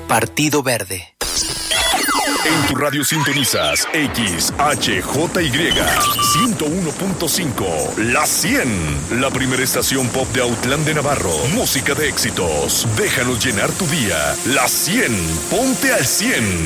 Partido Verde. En tu radio sintonizas XHJY 101.5, La 100, la primera estación pop de Autlán de Navarro. Música de éxitos. Déjanos llenar tu día. La 100, ponte al 100.